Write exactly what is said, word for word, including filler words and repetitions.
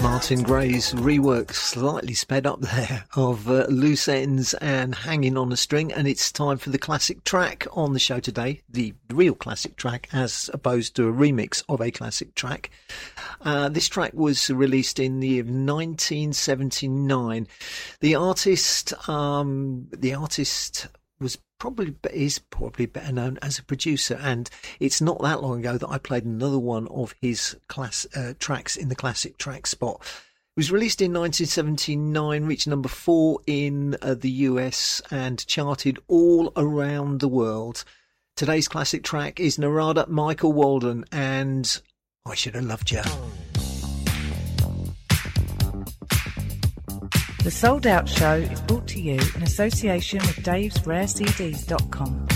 Martin Gray's rework, slightly sped up there, of uh, Loose Ends and Hanging on a String, and it's time for the classic track on the show today, the real classic track as opposed to a remix of a classic track. Uh, this track was released in the year nineteen seventy-nine. The artist, um, the artist was probably is probably better known as a producer, and it's not that long ago that I played another one of his class uh, tracks in the classic track spot. It was released in nineteen seventy-nine, reached number four in uh, the U S and charted all around the world. Today's classic track is Narada Michael Walden and I Should Have Loved You. The Sold Out Show is brought to you in association with Dave's Rare C Ds dot com.